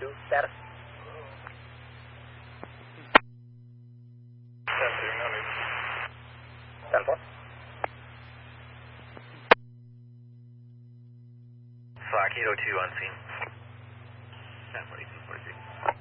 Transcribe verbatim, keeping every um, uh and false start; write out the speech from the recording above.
two, status. ten three, no need. ten four. Slack eight oh two on scene. ten forty-two forty-three.